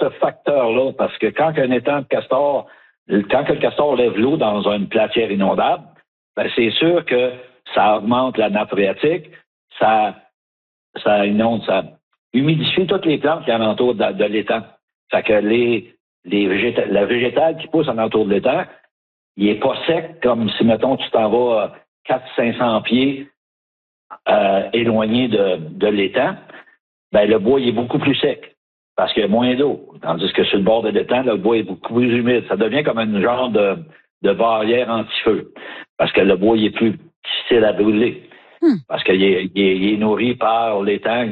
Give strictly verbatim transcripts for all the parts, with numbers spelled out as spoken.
ce facteur-là, parce que quand un étang de castor, quand le castor lève l'eau dans une platière inondable, ben c'est sûr que ça augmente la nappe phréatique, ça, ça inonde, ça humidifie toutes les plantes qui alentour de, de l'étang. Fait que les, les végéta- la végétale qui pousse alentour de l'étang, il est pas sec comme si, mettons, tu t'en vas quatre cents à cinq cents pieds euh, éloigné de, de l'étang. Ben, le bois il est beaucoup plus sec parce qu'il y a moins d'eau. Tandis que sur le bord de l'étang, le bois est beaucoup plus humide. Ça devient comme un genre de, de barrière anti-feu parce que le bois il est plus difficile à brûler. Hmm. Parce qu'il est, il est, il est nourri par l'étang,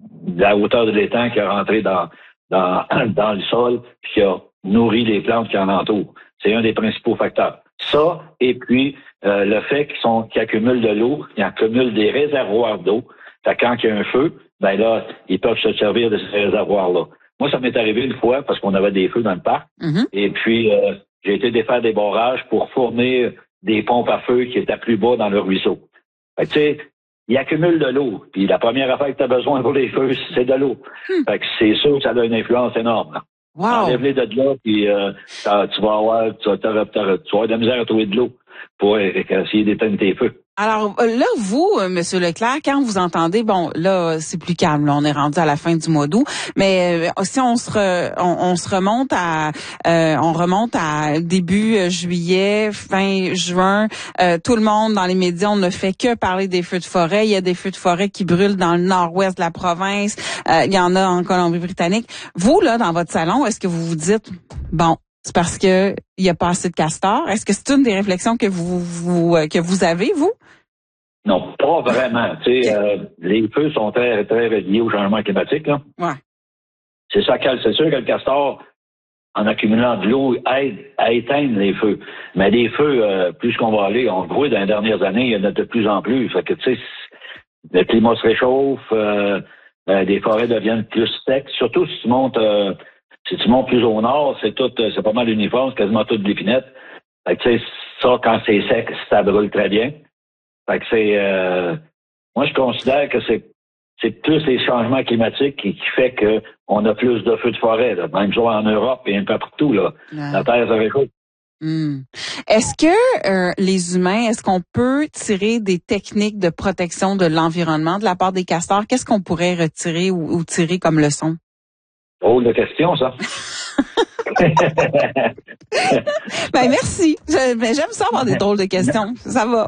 la hauteur de l'étang qui est rentré dans, dans, dans le sol puis qui a nourri les plantes qui en entourent. C'est un des principaux facteurs. Ça, et puis euh, le fait qu'ils sont qu'ils accumulent de l'eau, ils accumulent des réservoirs d'eau. Fait que quand il y a un feu, ben là, ils peuvent se servir de ces réservoirs-là. Moi, ça m'est arrivé une fois parce qu'on avait des feux dans le parc. Mm-hmm. Et puis, euh, j'ai été défaire des barrages pour fournir des pompes à feu qui étaient plus bas dans le ruisseau. Fait que, tu sais, ils accumulent de l'eau. Puis la première affaire que tu as besoin pour les feux, c'est de l'eau. Mm. Fait que c'est sûr que ça a une influence énorme. Wow. Enlève-les de là, puis euh, tu vas avoir, tu vas, tu vas avoir de la misère à trouver de l'eau pour essayer d'éteindre tes feux. Alors là, vous, Monsieur Leclerc, quand vous entendez, bon, là, c'est plus calme, là, on est rendu à la fin du mois d'août, mais euh, si on se re, on, on se remonte à euh, on remonte à début euh, juillet, fin juin, euh, tout le monde dans les médias, on ne fait que parler des feux de forêt. Il y a des feux de forêt qui brûlent dans le nord-ouest de la province, euh, il y en a en Colombie-Britannique. Vous, là, dans votre salon, est-ce que vous vous dites, bon, c'est parce que il y a pas assez de castors? Est-ce que c'est une des réflexions que vous, vous euh, que vous avez, vous? Non, pas vraiment. Tu sais, euh, les feux sont très, très liés au changement climatique, là. Ouais. C'est ça, c'est sûr que le castor, en accumulant de l'eau, aide à éteindre les feux. Mais les feux, euh, plus qu'on va aller, on le voit dans les dernières années, il y en a de plus en plus. Fait que, tu sais, le climat se réchauffe, euh, euh, les forêts deviennent plus secs. Surtout si tu montes, euh, si tu montes plus au nord, c'est tout, c'est pas mal uniforme, c'est quasiment toute l'épinette. Fait que, tu sais, ça, quand c'est sec, ça brûle très bien. Fait que c'est, euh, moi, je considère que c'est, c'est plus les changements climatiques qui, qui fait que on a plus de feux de forêt, là. Même ça en Europe et un peu partout, là. Ouais. La Terre se réchauffe. Mmh. Est-ce que euh, les humains, est-ce qu'on peut tirer des techniques de protection de l'environnement de la part des castors? Qu'est-ce qu'on pourrait retirer ou, ou tirer comme leçon? Drôle de question, ça. Ben merci. Je, ben, j'aime ça avoir des drôles de questions. Ça va.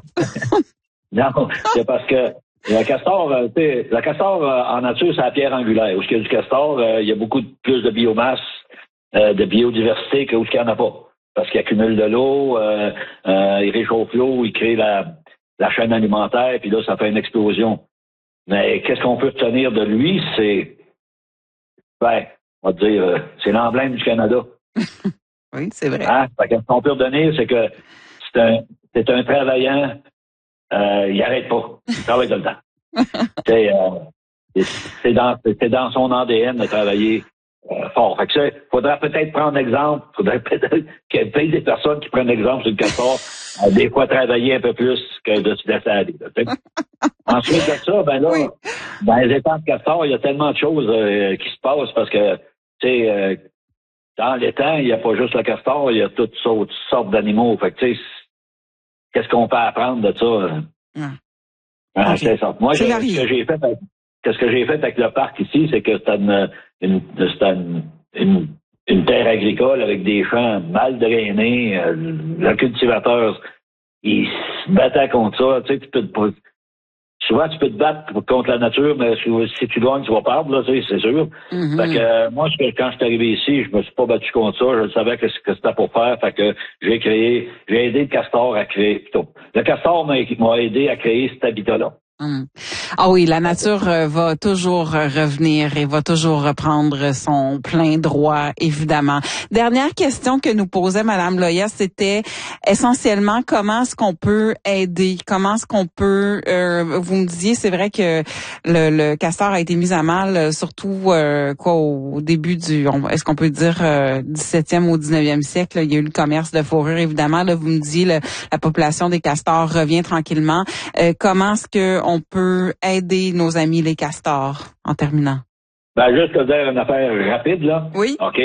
Non, c'est parce que le castor, euh, tu sais, le castor euh, en nature, c'est la pierre angulaire. Où il y a du castor, euh, il y a beaucoup de, plus de biomasse, euh, de biodiversité que où il n'y en a pas. Parce qu'il accumule de l'eau, euh, euh, il réchauffe l'eau, il crée la, la chaîne alimentaire, puis là, ça fait une explosion. Mais qu'est-ce qu'on peut retenir de lui? C'est, ben, on va dire, euh, c'est l'emblème du Canada. Oui, c'est vrai. Hein? Fait que ce qu'on peut retenir, c'est que c'est un, c'est un travaillant. Euh, il arrête pas. Il travaille tout le temps. c'est, euh, c'est, dans, c'est dans son A D N de travailler euh, fort. Fait que ça, faudrait peut-être prendre exemple. Faudrait peut-être qu'il y ait peut-être des personnes qui prennent exemple sur le castor, euh, des fois travailler un peu plus que de se laisser aller. Là, ensuite de ça, ben là, oui. Dans les étangs de castor, il y a tellement de choses euh, qui se passent parce que, tu sais, euh, dans l'étang, il n'y a pas juste le castor, il y a toutes sortes, toutes sortes d'animaux. Fait que, tu sais, qu'est-ce qu'on peut apprendre de ça? Hum. Hein, okay. C'est ça. Moi, je, ce que j'ai fait, avec, ce que j'ai fait avec le parc ici, c'est que c'était une, une, c'était une, une, une terre agricole avec des champs mal drainés. Euh, le cultivateur, il se battait contre ça. Tu sais, tu peux, souvent, tu peux te battre contre la nature, mais si tu gagnes, tu vas perdre, là, tu sais, c'est sûr. Mm-hmm. Fait que, euh, moi, quand je suis arrivé ici, je me suis pas battu contre ça. Je savais que, que c'était pour faire. Fait que j'ai créé, j'ai aidé le castor à créer, plutôt. Le castor m'a, m'a aidé à créer cet habitat-là. Hum. Ah oui, la nature euh, va toujours euh, revenir et va toujours reprendre son plein droit, évidemment. Dernière question que nous posait Madame Loya, c'était essentiellement comment est-ce qu'on peut aider, comment est-ce qu'on peut. Euh, vous me disiez, c'est vrai que le, le castor a été mis à mal, surtout euh, quoi au début du, on, est-ce qu'on peut dire euh, dix-septième au dix-neuvième siècle, là, il y a eu le commerce de fourrure, évidemment. Là, vous me disiez, le, la population des castors revient tranquillement. Euh, comment est-ce que on peut aider nos amis les castors en terminant? Ben, juste te dire une affaire rapide, là. Oui. OK.